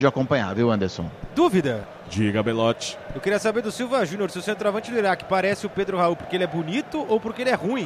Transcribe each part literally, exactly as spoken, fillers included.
de acompanhar, viu, Anderson? Dúvida? Diga, Belotti. Eu queria saber do Silva Júnior se o centroavante do Iraque parece o Pedro Raul porque ele é bonito ou porque ele é ruim.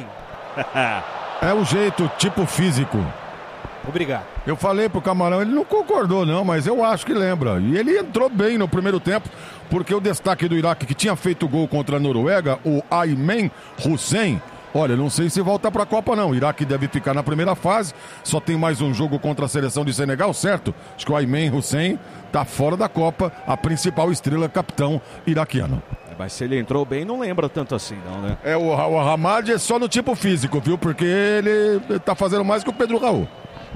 É o jeito, tipo físico. Obrigado. Eu falei pro Camarão, ele não concordou não, mas eu acho que lembra. E ele entrou bem no primeiro tempo, porque o destaque do Iraque, que tinha feito gol contra a Noruega, o Ayman Hussein, olha, não sei se volta pra Copa não. O Iraque deve ficar na primeira fase, só tem mais um jogo contra a seleção de Senegal, certo? Acho que o Ayman Hussein tá fora da Copa, a principal estrela capitão iraquiano. Mas se ele entrou bem, não lembra tanto assim, não, né? É, o, o Hamad é só no tipo físico, viu? Porque ele tá fazendo mais que o Pedro Raul.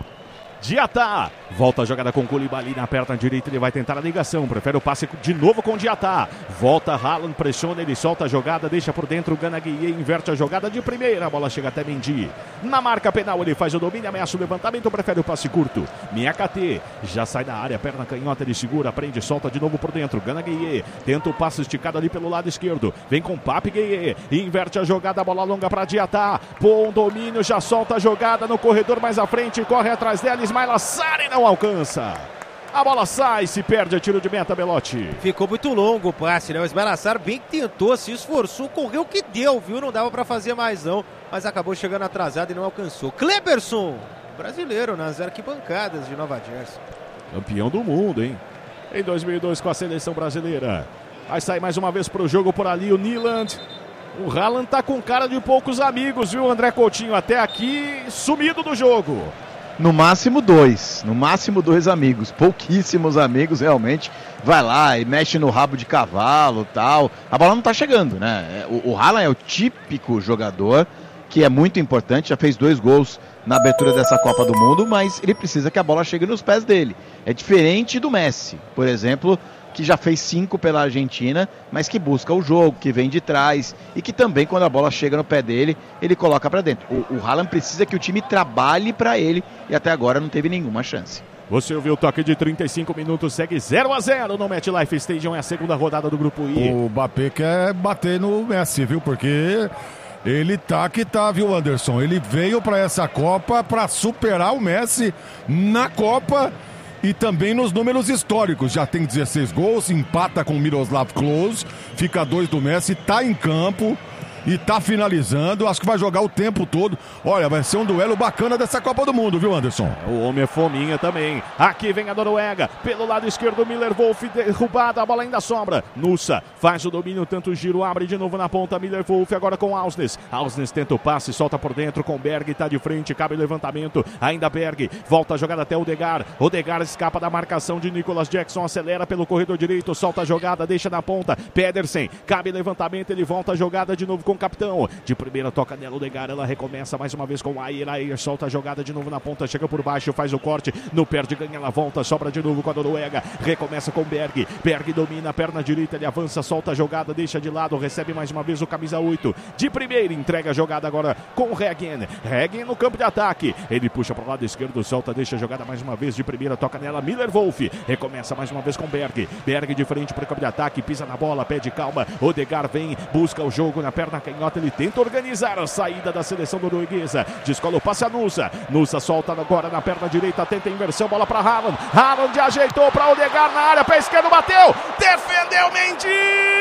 Diatá, volta a jogada com o Koulibaly na perna direita, ele vai tentar a ligação, prefere o passe de novo com o Diatá, volta Haaland, pressiona, ele solta a jogada, deixa por dentro o Gana Gueye, inverte a jogada de primeira, a bola chega até Mendy, na marca penal ele faz o domínio, ameaça o levantamento, prefere o passe curto, Miakate, já sai da área, perna canhota, ele segura, prende, solta de novo por dentro, Gana Gueye, tenta o passe esticado ali pelo lado esquerdo, vem com Pape Gueye, inverte a jogada, bola longa para Diatá, bom domínio, já solta a jogada no corredor mais à frente, corre atrás dela, Ismail Assar e não alcança. A bola sai, se perde a tiro de meta, Belotti. Ficou muito longo o passe, né? O Ismail Assar bem que tentou, se esforçou, correu o que deu, viu? Não dava pra fazer mais não, mas acabou chegando atrasado e não alcançou. Kleberson, brasileiro nas arquibancadas de Nova Jersey. Campeão do mundo, hein? Em dois mil e dois com a seleção brasileira. Vai sair mais uma vez pro jogo por ali o Nyland. O Haaland tá com cara de poucos amigos, viu, André Coutinho? Até aqui, sumido do jogo. No máximo dois, no máximo dois amigos, pouquíssimos amigos realmente, vai lá e mexe no rabo de cavalo e tal, a bola não tá chegando, né, o, o Haaland é o típico jogador que é muito importante, já fez dois gols na abertura dessa Copa do Mundo, mas ele precisa que a bola chegue nos pés dele, é diferente do Messi, por exemplo, que já fez cinco pela Argentina, mas que busca o jogo, que vem de trás e que também quando a bola chega no pé dele, ele coloca pra dentro. O, o Haaland precisa que o time trabalhe pra ele e até agora não teve nenhuma chance. Você ouviu o toque de trinta e cinco minutos, segue zero a zero no MetLife Stadium, é a segunda rodada do Grupo I. O Mbappé quer bater no Messi, viu? Porque ele tá que tá, viu, Anderson? Ele veio pra essa Copa pra superar o Messi na Copa e também nos números históricos. Já tem dezesseis gols, empata com o Miroslav Klose, fica dois do Messi, tá em campo e tá finalizando, acho que vai jogar o tempo todo. Olha, vai ser um duelo bacana dessa Copa do Mundo, viu, Anderson? O homem é fominha também. Aqui vem a Noruega, pelo lado esquerdo, Miller Wolf derrubada, a bola ainda sobra. Nussa faz o domínio, tanto o giro, abre de novo na ponta, Miller Wolf agora com Ausnes. Ausnes tenta o passe, solta por dentro com Berg, tá de frente, cabe o levantamento, ainda Berg, volta a jogada até Odegaard. Odegaard escapa da marcação de Nicolas Jackson, acelera pelo corredor direito, solta a jogada, deixa na ponta, Pedersen, cabe levantamento, ele volta a jogada de novo com o capitão, de primeira toca nela, Odegaard, ela recomeça mais uma vez com o Ayer, Ayer solta a jogada de novo na ponta, chega por baixo, faz o corte, no perde, ganha, ela volta, sobra de novo com a Noruega, recomeça com Berg, Berg domina a perna direita, ele avança, solta a jogada, deixa de lado, recebe mais uma vez o camisa oito, de primeira, entrega a jogada agora com o Regen, Regen no campo de ataque, ele puxa para o lado esquerdo, solta, deixa a jogada mais uma vez, de primeira, toca nela, Miller Wolf, recomeça mais uma vez com Berg, Berg de frente para o campo de ataque, pisa na bola, pede calma, Odegaard vem, busca o jogo na perna canhota, ele tenta organizar a saída da seleção norueguesa, descola o passe a Nussa, Nussa solta agora na perna direita, tenta a inversão, bola para Haaland, Haaland ajeitou para Odegaard na área, pé esquerdo, bateu, defendeu Mendy!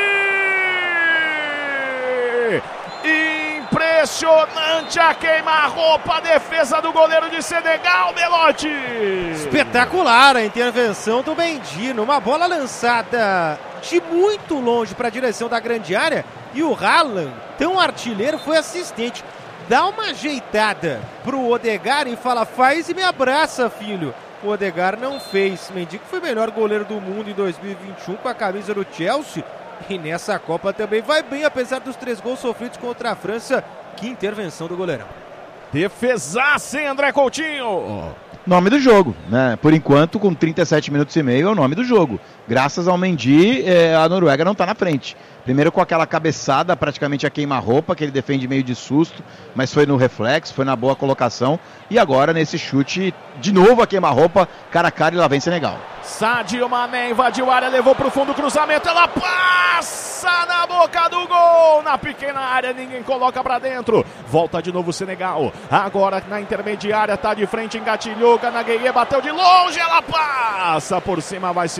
Impressionante a queima-roupa, a defesa do goleiro de Senegal, Belotti! Espetacular a intervenção do Mendy, numa bola lançada de muito longe para a direção da grande área, e o Haaland, tão artilheiro, foi assistente. Dá uma ajeitada pro Odegaard e fala, faz e me abraça, filho. O Odegaard não fez. Mendy, que foi o melhor goleiro do mundo em dois mil e vinte e um com a camisa do Chelsea, e nessa Copa também vai bem, apesar dos três gols sofridos contra a França. Que intervenção do goleirão. Defesaça, hein, André Coutinho? Nome do jogo, né? Por enquanto, com trinta e sete minutos e meio, é o nome do jogo. Graças ao Mendy, eh, a Noruega não está na frente. Primeiro com aquela cabeçada, praticamente a queima-roupa, que ele defende meio de susto, mas foi no reflexo, foi na boa colocação. E agora, nesse chute, de novo a queima-roupa, cara a cara, e lá vem Senegal. Sadio Mané invadiu a área, levou pro fundo o cruzamento, ela passa na boca do gol, na pequena área, ninguém coloca pra dentro. Volta de novo o Senegal, agora na intermediária, tá de frente, engatilhou, Gana Gueye bateu de longe, ela passa por cima, vai se